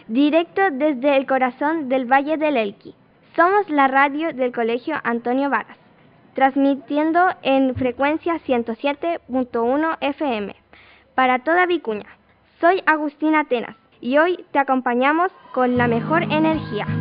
directo desde el corazón del Valle del Elqui. Somos la radio del Colegio Antonio Varas, transmitiendo en frecuencia 107.1 FM para toda Vicuña. Soy Agustina Atenas y hoy te acompañamos con la mejor energía.